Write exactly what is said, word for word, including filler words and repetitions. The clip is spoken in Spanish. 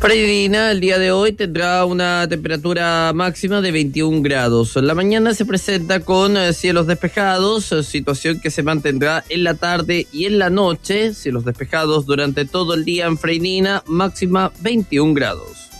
Freirina el día de hoy tendrá una temperatura máxima de veintiún grados. La mañana se presenta con cielos despejados, situación que se mantendrá en la tarde y en la noche. Cielos despejados durante todo el día en Freirina, máxima veintiún grados.